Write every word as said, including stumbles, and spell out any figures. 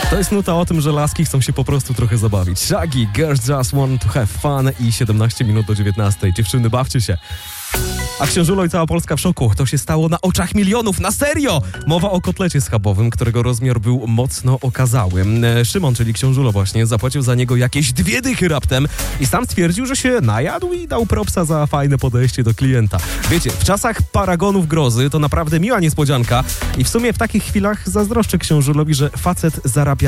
To jest nuta o tym, że laski chcą się po prostu trochę zabawić. Shaggy, Girls Just Want to Have Fun i siedemnaście minut do dziewiętnastej. Dziewczyny, bawcie się. A Książulo i cała Polska w szoku. To się stało na oczach milionów, na serio! Mowa o kotlecie schabowym, którego rozmiar był mocno okazały. Szymon, czyli Książulo właśnie, zapłacił za niego jakieś dwie dychy raptem i sam stwierdził, że się najadł i dał propsa za fajne podejście do klienta. Wiecie, w czasach paragonów grozy to naprawdę miła niespodzianka i w sumie w takich chwilach zazdroszczę Książulowi, że facet zarabia